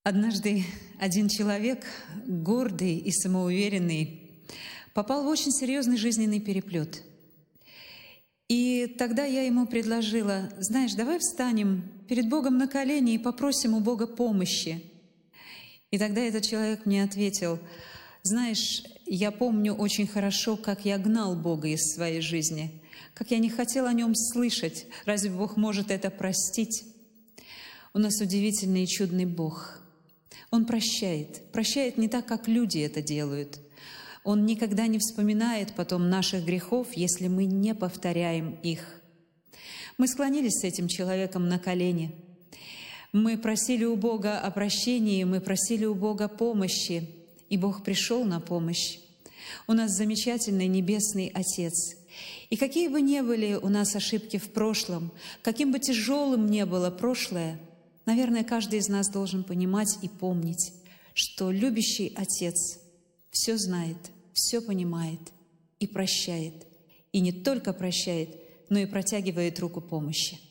Однажды один человек, гордый и самоуверенный, попал в очень серьезный жизненный переплет. И тогда я ему предложила: знаешь, давай встанем перед Богом на колени и попросим у Бога помощи. И тогда этот человек мне ответил: знаешь, я помню очень хорошо, как я гнал Бога из своей жизни, как я не хотел о Нем слышать. Разве Бог может это простить? У нас удивительный и чудный Бог. Он прощает не так, как люди это делают. Он никогда не вспоминает потом наших грехов, если мы не повторяем их. Мы склонились с этим человеком на колени. Мы просили у Бога о прощении, мы просили у Бога помощи, и Бог пришел на помощь. У нас замечательный Небесный Отец. И какие бы ни были у нас ошибки в прошлом, каким бы тяжелым ни было прошлое, наверное, каждый из нас должен понимать и помнить, что любящий Отец все знает, все понимает и прощает. И не только прощает, но и протягивает руку помощи.